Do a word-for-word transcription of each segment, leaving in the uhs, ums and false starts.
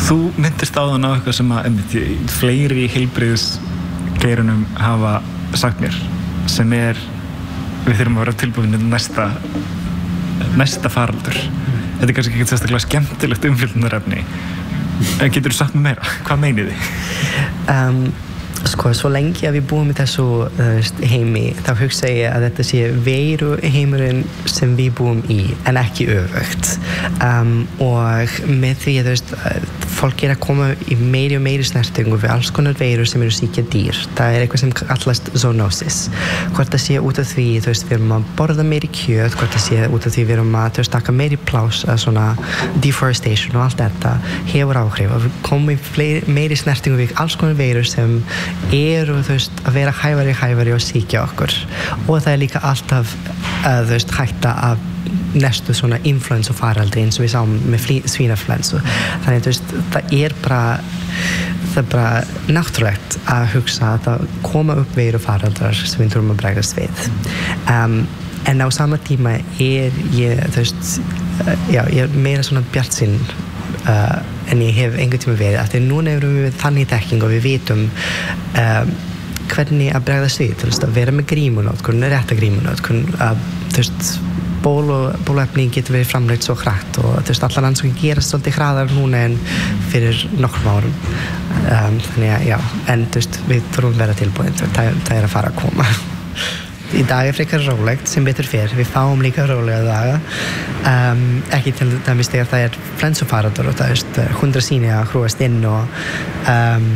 Þú myndist áðan á eitthvað sem að einmitt, fleiri heilbrigðisgeirunum hafa sagt mér sem er við þurfum að vera tilbúin næsta næsta faraldur. Þetta er kannski ekki sérstaklega skemmtilegt umfjöllunarefni. En getur þú sagt mér meira? Hvað meinið þið? Um, sko, svo lengi að við búum í þessu uh, heimi, þá hugsa ég að þetta sé veiru heimurinn sem við búum í, en ekki öfugt. Um, og með því að þú veist, fólk er að koma í meiri og meiri snertingu við alls konar veirur sem eru sýkja dýr. Það er eitthvað sem kallast zoonosis. Hvort það sé út af því, þú veist, við erum að borða meiri kjöt, hvort það sé út af því við erum að, þú veist, taka meiri pláss að svona deforestation og allt þetta hefur áhrif. Og við komum í fleiri, meiri snertingu við alls konar veirur sem eru, þú veist, að vera hæfari hæfari og sýkja okkur. Og það er líka alltaf, uh, þú veist, hætta af næstu svona influensu faraldri eins og við sáum með svínaflensu. Þannig þú veist, það er bara það er bara náttúrulegt að hugsa að það koma upp veiru faraldrar sem við þurfum að bregðast við. Um, en á sama tíma er ég, þú veist, já, ég er meira svona bjartsýn uh, en ég hef einhvern tíma verið, af því núna erum við þannig þekking og við vitum um, hvernig að bregðast við, þú veist, að vera með grímunótkun, rétta grímunótkun, að þú veist ból og bóluefni getur verið framleitt svo hratt og þú veist, allar rannsóknir gerast svolítið hraðar núna en fyrir nokkrum árum. Um, þannig að, já, en þú veist, við þurfum að vera tilbúin, það, það er að fara að koma. Í dag er frekar rólegt sem betur fer, við fáum líka rólega daga, um, ekki til dæmis þegar það er flensufaraldur og það er hundra sýni að hrúast inn og um,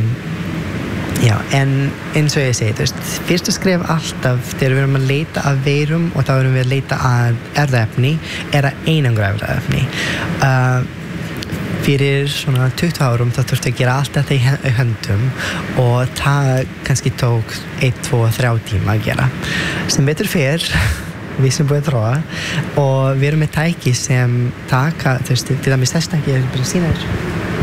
já, en eins og ég segi, þú veist, fyrsta skref alltaf þegar við erum að leita að veirum og þá erum við að leita að erfðaefni er að einangra erfðaefni. Uh, fyrir svona tuttugu árum þá þurfti að gera allt þetta í höndum og það kannski tók einn, tvo, þrjá tíma að gera. Sem betur fer, við sem búið að tróða og við erum með tæki sem taka, þú veist, til dæmis þess tæki er bara sína þér.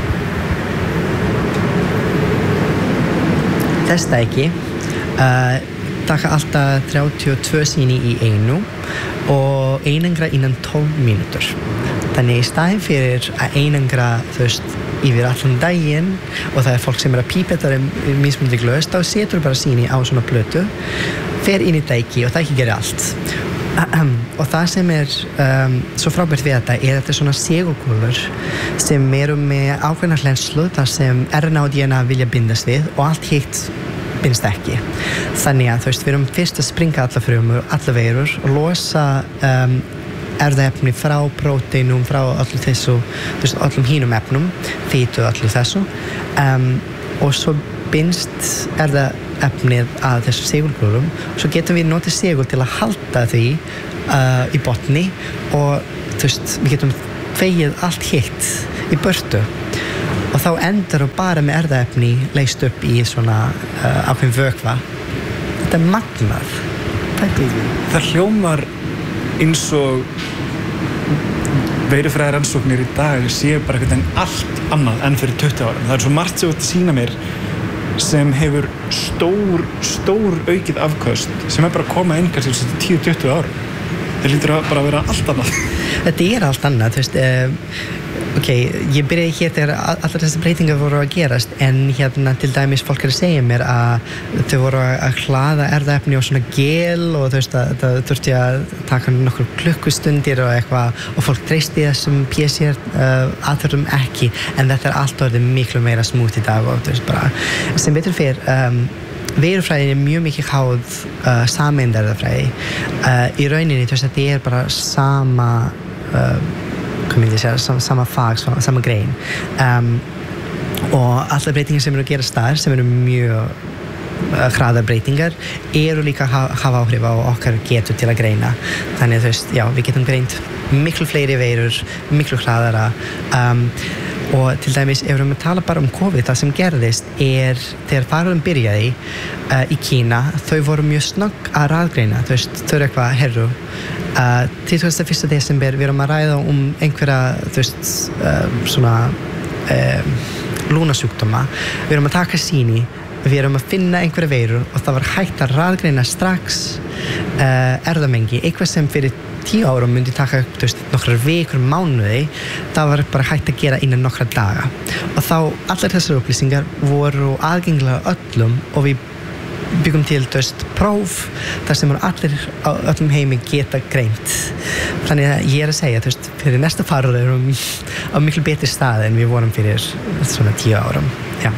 Þess tæki uh, taka alltaf þrjátíu og tvö sýni í einu og einangra innan tólf mínútur. Þannig í staðinn fyrir að einangra, þú veist, yfir allan daginn og það er fólk sem er að pípeta þeim mismunandi glös, þá setur bara sýni á svona plötu, fer inn í tæki og tæki gerir allt. Og það sem er um, svo frábært við þetta er að þetta er svona segulkúlur sem eru með ákveðna hleðslu þar sem R N A og D N A vilja bindast við og allt hitt bindst ekki. Þannig að þú veist, við erum fyrst að springa alla frumur, alla veirur og losa um, erfðaefni frá próteinum, frá öllu þessu, þú veist, öllum hínum efnum, fitu öllu þessu um, og svo bindst erfðaefnið að þessu segulkúlum og svo getum við notið segul til að halda því uh, í botni og þú veist, við getum þegið allt hitt í burtu og þá endar við bara með erfðaefni leyst upp í svona uh, ákveðin vökva. Þetta er magnað. Það hljómar eins og veirufræðar rannsóknir í dag séu bara eitthvað allt annað enn fyrir tuttugu árum. Það er svo margt sem þú ert að sýna mér sem hefur stór, stór aukið afköst sem er bara að koma inn kannski tíu til tuttugu árum. Það lítur að bara að vera allt annað. Þetta er allt annað, þú veist, uh, ok, ég byrjaði hér þegar allar þessi breytingar voru að gerast en hérna til dæmis fólk er að segja mér að þau voru að hlaða erfðaefni og svona gel og þú veist að það þurfti að taka nokkur klukkustundir og eitthvað og fólk treysti þessum P C R uh, aðferðum ekki en þetta er allt orðið miklu meira smútt í dag og þú veist bara sem betur fer um, veirufræðin er mjög mikið háð uh, sameindarfræði uh, í rauninni þú veist að þetta er bara sama uh, hvað myndi ég segja, sama, sama fag, sama, sama grein um, og allar breytingar sem eru að gera staðar sem eru mjög uh, hraðar breytingar eru líka að ha hafa áhrif á okkar getu til að greina þannig að þú veist, já, við getum greint miklu fleiri veirur, miklu hraðara um, og til dæmis ef við erum að tala bara um COVID það sem gerðist er þegar faraldurinn byrjaði uh, í Kína þau voru mjög snögg að raðgreina þú veist, þau eru eitthvað, herru Uh, tuttugasta og fyrsta desember við erum að ræða um einhverja þú veist uh, svona uh, lúnasjúkdóma við erum að taka sýni við erum að finna einhverja veirur og það var hægt að raðgreina strax uh, erfðamengi eitthvað sem fyrir tíu árum myndi taka þú veist, nokkrar vikur, mánuði, það var bara hægt að gera innan nokkra daga. Og þá allar þessar upplýsingar voru aðgengilega öllum og við byggum til þú veist, próf þar sem allir á öllum heimi geta greint. Þannig að ég er að segja, þú veist, fyrir næsta farur erum við á miklu betri stað en við vorum fyrir svona tíu árum. Já.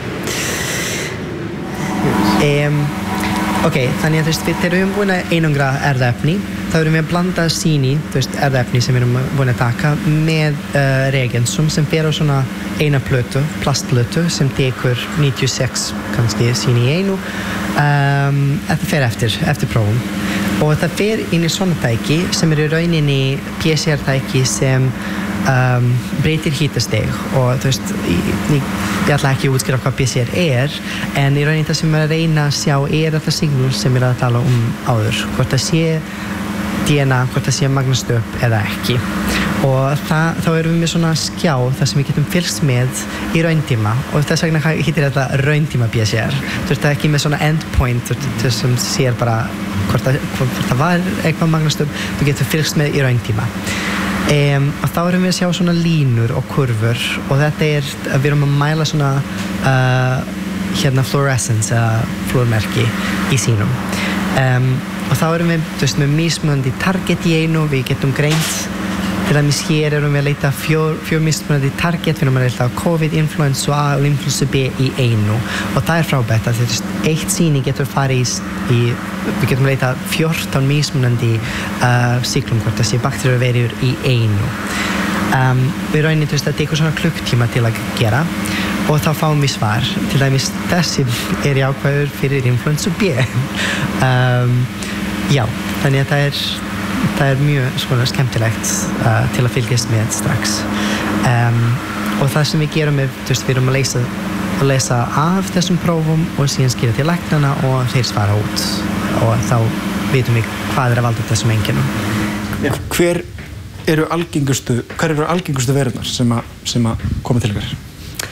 Um, ok, þannig að þú veist, við þegar við erum búin að einangra erfðaefni, þá erum við að blanda síni, þú veist, erfðaefni sem við erum búin að taka með uh, reagensum sem fer á svona eina plötu, plastplötu sem tekur níutíu og sex kannski síni í einu. Um, þetta fer eftir, eftir prófum. Og það fer inn í svona tæki sem er í rauninni P C R-tæki sem um, breytir hitastig og þú veist, ég, ég ætla ekki að útskýra hvað P C R er en í rauninni það sem er að reyna að sjá er þetta signal sem er að tala um áður, hvort það sé D N A, hvort það sé magnast upp eða ekki. Og það, þá erum við með svona skjá þar sem við getum fylgst með í rauntíma og þess vegna hittir þetta rauntíma P C R. Þú veist, það er ekki með svona endpoint sem sér bara hvort það, hvort það var eitthvað magnast upp, þú getur fylgst með í rauntíma. Um, og þá erum við að sjá svona línur og kurvur og þetta er, við erum að mæla svona uh, hérna fluorescence eða flúormerki í sínum. Um, og þá erum við, þú veist, með mismunandi target í einu, við getum greint til dæmis hér erum við að leita fjör, fjör mismunandi target, við erum að leita COVID, influenza A og influenza B í einu og það er frábært að þetta eitt sýni getur farið í, í við getum að leita fjórtán mismunandi uh, syklum hvort það sé bakteríuveirur í einu. Um, við raunin, þú veist, það tekur svona klukktíma til að gera og þá fáum við svar, til dæmis þessi er jákvæður fyrir influenza B. um, já, þannig að það er það er mjög svona skemmtilegt uh, til að fylgjast með strax. Um, og það sem við gerum er, þú veist, við erum að lesa, að lesa af þessum prófum og síðan skýra til læknana og þeir svara út og þá vitum við hvað er að valda þessum einkennum. Ja. Hver eru algengustu, hver eru algengustu veirurnar sem að, sem að koma til ykkur?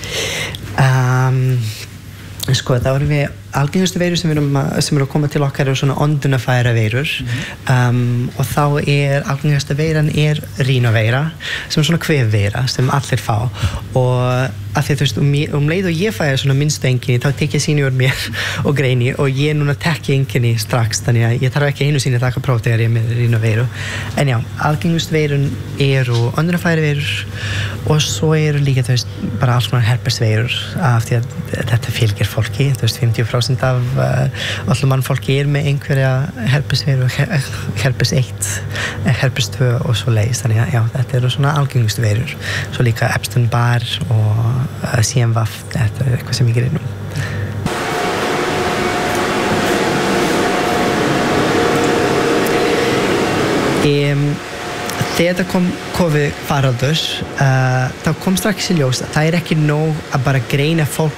Um, sko, þá erum við algengustu veirur sem eru er að koma til okkar eru svona öndunarfæra veirur mm-hmm. um, og þá er algengustu veiran er rínoveira sem er svona kvefveira sem allir fá og að því að þú veist um, um leið og ég fæ svona minnstu einkenni þá tek ég sýni úr mér og greini og ég núna tek einkenni strax þannig að ég þarf ekki einu sinni að taka próf þegar ég er með rínoveiru en já, algengustu veirun eru öndunarfæra veirur og svo eru líka þú veist bara alls konar herpesveirur af því að þetta fylgir fólki þú veist fimmtíu prósent af uh, allum mannfólki er með einhverja herpesveiru herpes eitt, herpes tvö og svo leiðis þannig að já, þetta eru svona algengustu veirur svo líka Epstein-Barr og uh, C M V, þetta er eitthvað sem ég gerir nú um, Þegar það kom COVID-faraldur uh, þá kom strax í ljós að það er ekki nóg að bara greina fólk